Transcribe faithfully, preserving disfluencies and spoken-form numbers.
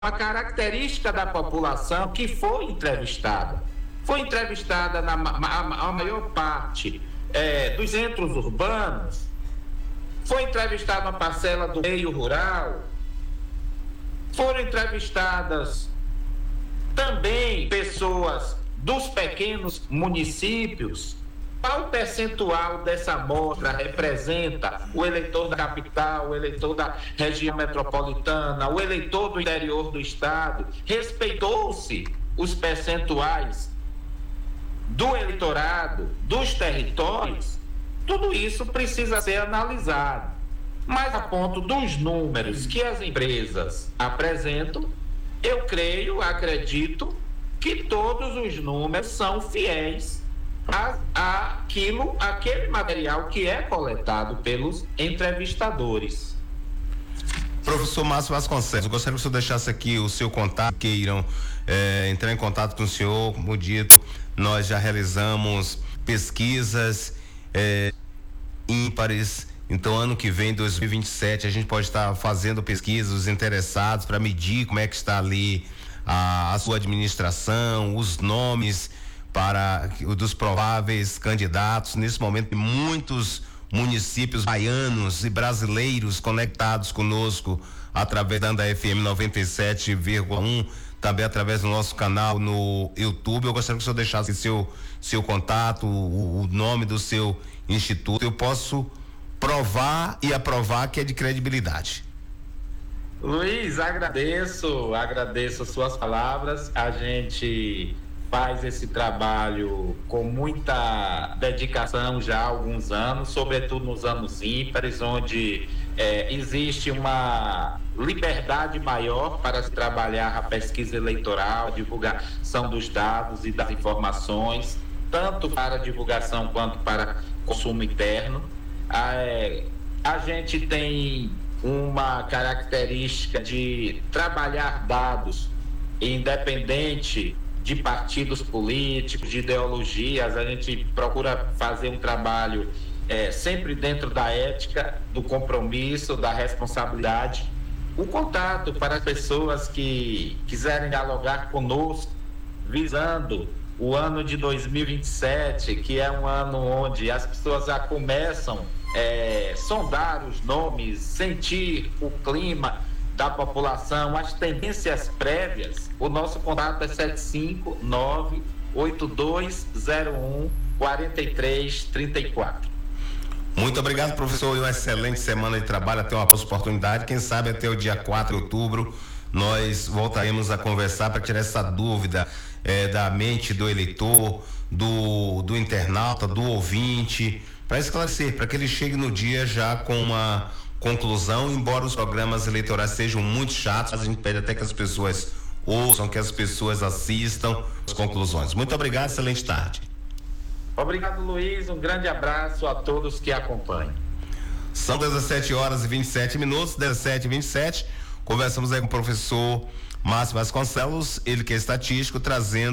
a característica da população que foi entrevistada. Foi entrevistada na a, a maior parte é, dos centros urbanos, foi entrevistada uma parcela do meio rural, foram entrevistadas também pessoas dos pequenos municípios. Qual percentual dessa amostra representa o eleitor da capital, o eleitor da região metropolitana, o eleitor do interior do estado? Respeitou-se os percentuais do eleitorado, dos territórios? Tudo isso precisa ser analisado. Mas a ponto dos números que as empresas apresentam, eu creio, acredito, que todos os números são fiéis a, a aquilo, aquele material que é coletado pelos entrevistadores. Professor Márcio Vasconcelos, eu gostaria que o senhor deixasse aqui o seu contato, queiram é, entrar em contato com o senhor. Como dito, nós já realizamos pesquisas é, ímpares. Então, ano que vem, dois mil e vinte e sete, a gente pode estar fazendo pesquisas, os interessados, para medir como é que está ali a, a sua administração, os nomes para dos prováveis candidatos. Nesse momento, tem muitos municípios baianos e brasileiros conectados conosco através da Anda F M noventa e sete vírgula um, também através do nosso canal no YouTube. Eu gostaria que o senhor deixasse seu, seu contato, o, o nome do seu instituto. Eu posso provar e aprovar que é de credibilidade. Luiz, agradeço, agradeço suas palavras. A gente faz esse trabalho com muita dedicação já há alguns anos, sobretudo nos anos ímpares, onde é, existe uma liberdade maior para se trabalhar a pesquisa eleitoral, a divulgação dos dados e das informações, tanto para divulgação quanto para consumo interno. É, a gente tem uma característica de trabalhar dados independente de partidos políticos, de ideologias. A gente procura fazer um trabalho é, sempre dentro da ética, do compromisso, da responsabilidade. O contato para as pessoas que quiserem dialogar conosco, visando o ano de dois mil e vinte e sete, que é um ano onde as pessoas já começam é, sondar os nomes, sentir o clima da população, as tendências prévias. O nosso contato é sete cinco nove oito dois zero um quatro três três quatro. Muito obrigado, professor, e uma excelente semana de trabalho. Até uma próxima oportunidade. Quem sabe até o dia quatro de outubro nós voltaremos a conversar para tirar essa dúvida eh, da mente do eleitor, do, do internauta, do ouvinte, para esclarecer, para que ele chegue no dia já com uma conclusão. Embora os programas eleitorais sejam muito chatos, a gente pede até que as pessoas ouçam, que as pessoas assistam as conclusões. Muito obrigado, excelente tarde. Obrigado, Luiz, um grande abraço a todos que acompanham. São dezessete horas e vinte e sete minutos, dezessete e vinte e sete. Conversamos aí com o professor Márcio Vasconcelos, ele que é estatístico, trazendo